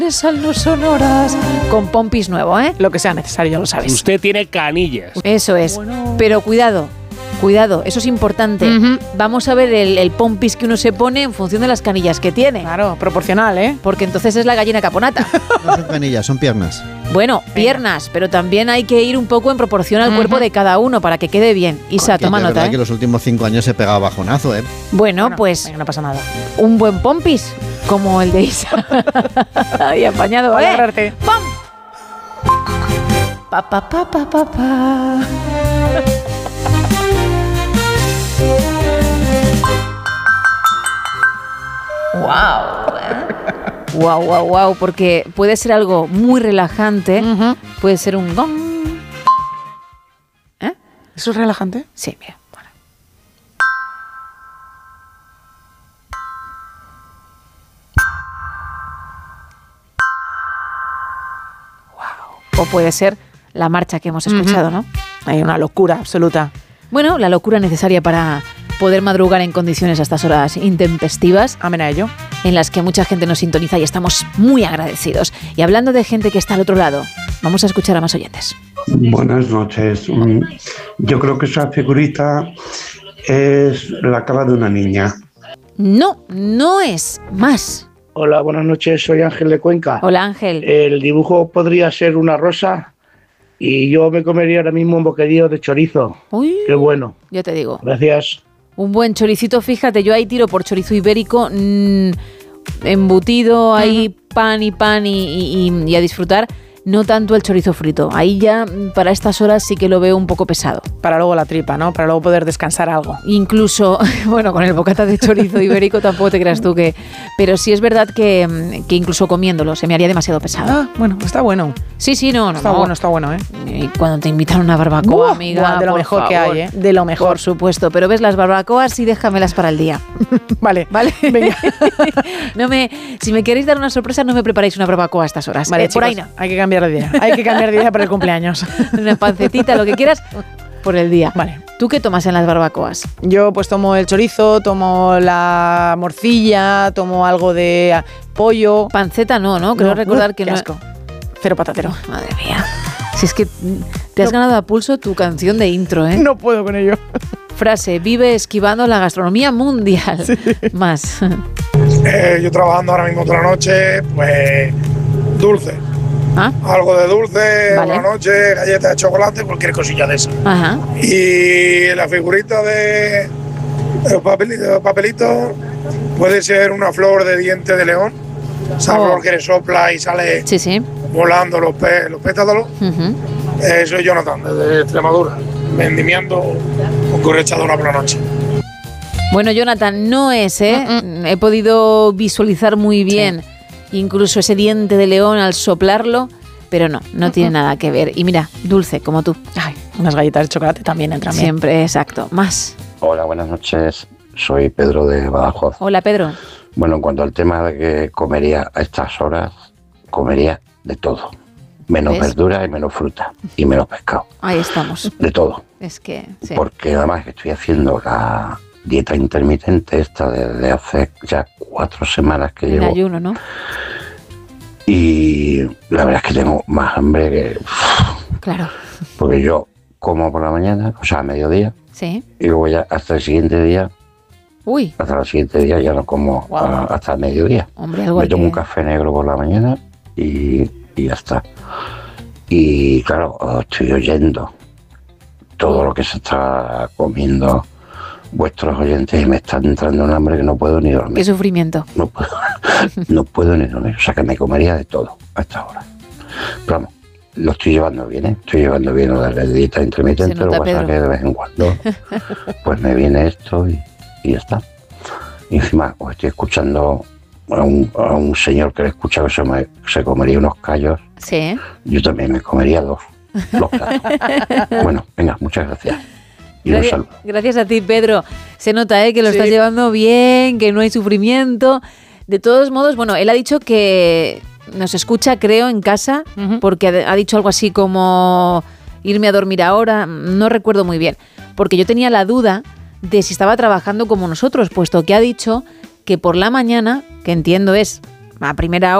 Sal no sonoras. Con Pompis nuevo, ¿eh? Lo que sea necesario, ya lo sabes. Usted tiene canillas. Eso es. Bueno. Pero cuidado, eso es importante. Ujú. Vamos a ver el Pompis que uno se pone en función de las canillas que tiene. Claro, proporcional, ¿eh? Porque entonces es la gallina caponata. No son canillas, son piernas. Bueno, piernas, pero también hay que ir un poco en proporción al Ujú. cuerpo de cada uno para que quede bien. Isa, Que toma de nota, verdad que ¿eh? los últimos 5 años he pegado bajonazo, ¿eh? Bueno, Bueno, pues venga, no pasa nada. un buen Pompis, como el de Isa. Y apañado, Voy a ¿eh? agarrarte. ¡Pum! Pa, pa, pa, pa, pa, pa. Wow, porque puede ser algo muy relajante, Ujú. puede ser un gong. ¿Eh? ¿Eso es relajante? Sí, mira. Bueno. Wow. O puede ser la marcha que hemos escuchado, ¿no? Hay una locura absoluta. Bueno, la locura necesaria para poder madrugar en condiciones a estas horas intempestivas, Amén a ello. en las que mucha gente nos sintoniza y estamos muy agradecidos. Y hablando de gente que está al otro lado, vamos a escuchar a más oyentes. Buenas noches. Yo creo que esa figurita es la cara de una niña. No, no es más. Hola, buenas noches, soy Ángel de Cuenca. Hola, Ángel. El dibujo podría ser una rosa y yo me comería ahora mismo un bocadillo de chorizo. Uy, Qué bueno. yo te digo. Gracias. Un buen choricito, fíjate, yo ahí tiro por chorizo ibérico, embutido, ahí pan y a disfrutar. No tanto el chorizo frito. Ahí ya, para estas horas, sí que lo veo un poco pesado. Para luego la tripa, ¿no? Para luego poder descansar algo. Incluso, bueno, con el bocata de chorizo ibérico tampoco te creas tú que... Pero sí es verdad que incluso comiéndolo se me haría demasiado pesado. Ah, bueno, está bueno. Sí, no. Está bueno, ¿eh? Y cuando te invitan a una barbacoa, Buah, amiga, buah, de lo por mejor que favor. hay, ¿eh? De lo mejor. Por supuesto, pero ves las barbacoas y déjamelas para el día. Vale. ¿Vale? Venga. Si me queréis dar una sorpresa, no me preparéis una barbacoa a estas horas. Vale, por ahí chicos, no. hay que cambiar de idea. Hay que cambiar de idea para el cumpleaños. Una pancetita, lo que quieras, por el día. Vale. ¿Tú qué tomas en las barbacoas? Yo pues tomo el chorizo, tomo la morcilla, tomo algo de pollo. Panceta no, ¿no? Creo recordar que qué no. asco. Cero patatero. Madre mía. Si es que te has ganado a pulso tu canción de intro, ¿eh? No puedo con ello. Frase, vive esquivando la gastronomía mundial. Más. Yo trabajando ahora mismo toda la noche, pues dulce. ¿Ah? Algo de dulce, Vale. por la noche, galletas de chocolate, cualquier cosilla de esa. Ajá. Y la figurita de los papelitos puede ser una flor de diente de león. Esa Oh. flor que le sopla y sale Sí. volando los pétalos. Ujú. Soy Jonathan, desde Extremadura, vendimiando con correchadora por la noche. Bueno, Jonathan, no es, ¿eh? He podido visualizar muy bien incluso ese diente de león al soplarlo, pero no tiene nada que ver. Y mira, dulce, como tú. Ay, unas galletas de chocolate también entran bien. Siempre, exacto. Más. Hola, buenas noches. Soy Pedro de Badajoz. Hola, Pedro. Bueno, en cuanto al tema de que comería a estas horas, comería de todo. Menos ¿Ves? verdura y menos fruta. Y menos pescado. Ahí estamos. De todo. Es que, sí. Porque además que estoy haciendo la dieta intermitente esta desde hace ya 4 semanas que En llevo. ayuno, ¿no? Y la verdad es que tengo más hambre que... Claro. Porque yo como por la mañana, o sea, a mediodía, Sí. y luego ya hasta el siguiente día, Uy, ya no como hasta el mediodía. hombre, algo Me hay tomo que... un café negro por la mañana y ya está. Y claro, estoy oyendo todo lo que se está comiendo vuestros oyentes y me está entrando un hambre que no puedo ni dormir. Qué sufrimiento. No puedo ni dormir. O sea que me comería de todo a esta hora. Pero vamos, lo estoy llevando bien, ¿eh? Estoy llevando bien lo de la dieta intermitente, Se lo nota, que pasa Pedro. que de vez en cuando pues me viene esto y ya está. Y encima os estoy escuchando a un señor que le escucha que se comería unos callos. Sí. Yo también me comería dos platos. Bueno, venga, muchas gracias. Y un saludo. Gracias a ti, Pedro. Se nota, que lo Sí. estás llevando bien, que no hay sufrimiento. De todos modos, bueno, él ha dicho que nos escucha, creo, en casa, porque ha dicho algo así como irme a dormir ahora. No recuerdo muy bien, porque yo tenía la duda de si estaba trabajando como nosotros, puesto que ha dicho que por la mañana, que entiendo es a primera hora,